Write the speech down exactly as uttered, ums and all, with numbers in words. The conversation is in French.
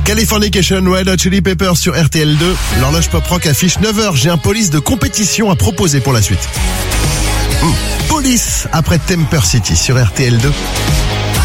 Californication, Red Hot Chili Peppers sur R T L deux. L'horloge pop rock affiche neuf heures. J'ai un police de compétition à proposer pour la suite. Mmh. Police après Temper City sur R T L deux.